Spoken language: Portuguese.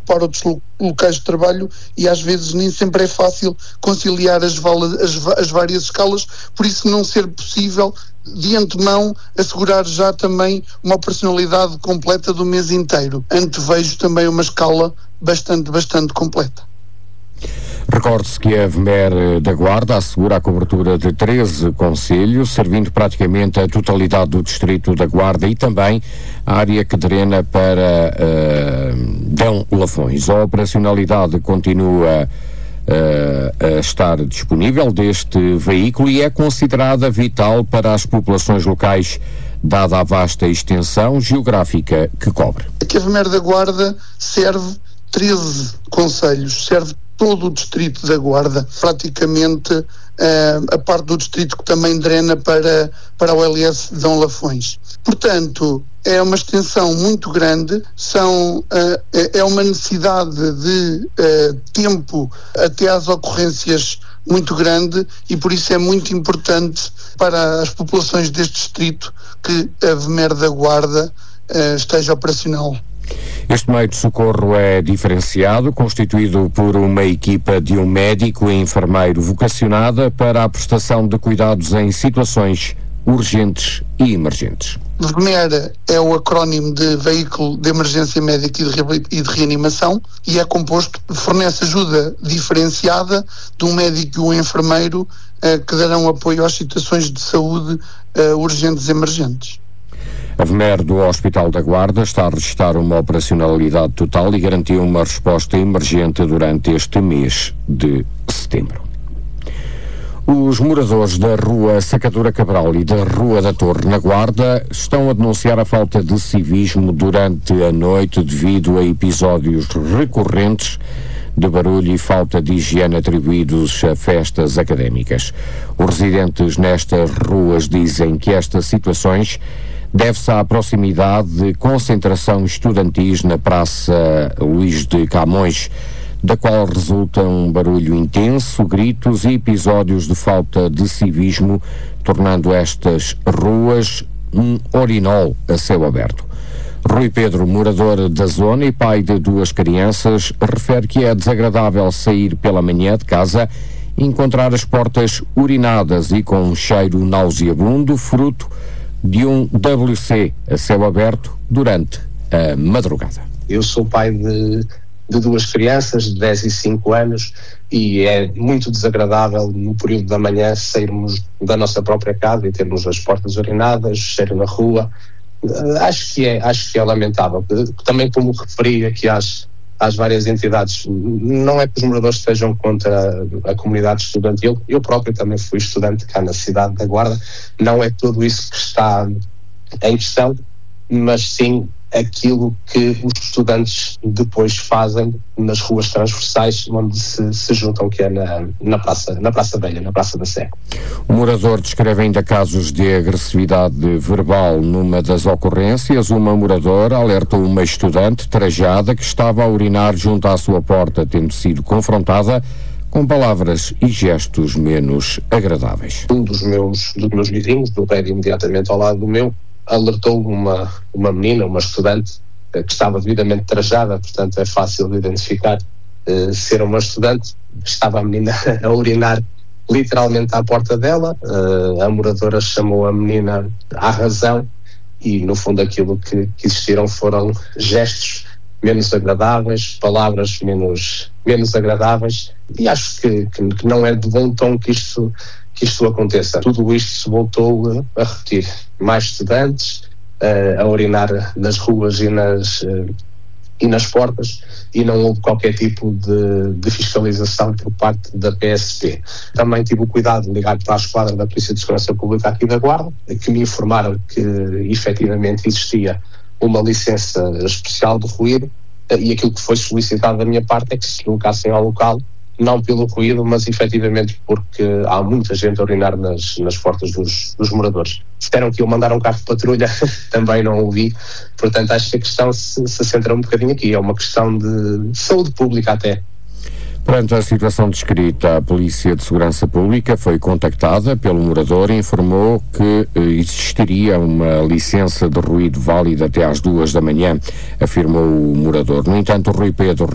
ocupar outros locais de trabalho e às vezes nem sempre é fácil conciliar as várias escalas, por isso não ser possível de antemão assegurar já também uma operacionalidade completa do mês inteiro. Antevejo também uma escala bastante completa. Recorde-se que a VMER da Guarda assegura a cobertura de 13 concelhos, servindo praticamente a totalidade do distrito da Guarda e também a área que drena para Dão Lafões. A operacionalidade continua a estar disponível deste veículo e é considerada vital para as populações locais, dada a vasta extensão geográfica que cobre. A VMER da Guarda serve 13 concelhos, serve todo o distrito da Guarda, praticamente a parte do distrito que também drena para o LS de Dão Lafões. Portanto, é uma extensão muito grande, é uma necessidade de tempo até às ocorrências muito grande e por isso é muito importante para as populações deste distrito que a VMER da Guarda esteja operacional. Este meio de socorro é diferenciado, constituído por uma equipa de um médico e enfermeiro vocacionada para a prestação de cuidados em situações urgentes e emergentes. VMER é o acrónimo de Veículo de Emergência Médica e de Reanimação e é composto, fornece ajuda diferenciada de um médico e um enfermeiro que darão apoio às situações de saúde urgentes e emergentes. A VMER do Hospital da Guarda está a registrar uma operacionalidade total e garantiu uma resposta emergente durante este mês de setembro. Os moradores da Rua Sacadura Cabral e da Rua da Torre, na Guarda, estão a denunciar a falta de civismo durante a noite devido a episódios recorrentes de barulho e falta de higiene atribuídos a festas académicas. Os residentes nestas ruas dizem que estas situações deve-se à proximidade de concentração estudantis na Praça Luís de Camões, da qual resulta um barulho intenso, gritos e episódios de falta de civismo, tornando estas ruas um urinol a céu aberto. Rui Pedro, morador da zona e pai de 2 crianças, refere que é desagradável sair pela manhã de casa e encontrar as portas urinadas e com um cheiro nauseabundo, fruto de um WC a céu aberto durante a madrugada. Eu sou pai de 2 crianças de 10 e 5 anos e é muito desagradável no período da manhã sairmos da nossa própria casa e termos as portas urinadas, cheiro na rua. Acho que é lamentável. Também, como referi aqui às várias entidades, não é que os moradores estejam contra a comunidade estudantil. Eu próprio também fui estudante cá na cidade da Guarda. Não é tudo isso que está em questão, mas sim aquilo que os estudantes depois fazem nas ruas transversais onde se juntam, que é na Praça Velha, na Praça da Sé. O morador descreve ainda casos de agressividade verbal. Numa das ocorrências, uma moradora alertou uma estudante trajada que estava a urinar junto à sua porta, tendo sido confrontada com palavras e gestos menos agradáveis. Um dos meus vizinhos, do prédio imediatamente ao lado do meu, alertou uma menina, uma estudante, que estava devidamente trajada, portanto é fácil de identificar ser uma estudante. Estava a menina a urinar literalmente à porta dela. A moradora chamou a menina à razão e, no fundo, aquilo que existiram foram gestos menos agradáveis, palavras menos agradáveis, e acho que não é de bom tom que isto aconteça. Tudo isto se voltou a repetir. Mais estudantes a urinar nas ruas e nas portas, e não houve qualquer tipo de fiscalização por parte da PSP. Também tive o cuidado de ligar para a esquadra da Polícia de Segurança Pública aqui da Guarda, que me informaram que efetivamente existia uma licença especial de ruído, e aquilo que foi solicitado da minha parte é que se deslocassem ao local, não pelo ruído, mas efetivamente porque há muita gente a urinar nas portas dos moradores. Disseram que iam mandar um carro de patrulha, também não ouvi. Portanto, acho que a questão se centra um bocadinho aqui, é uma questão de saúde pública até. Perante a situação descrita, a Polícia de Segurança Pública foi contactada pelo morador e informou que existiria uma licença de ruído válida até às 2 da manhã, afirmou o morador. No entanto, Rui Pedro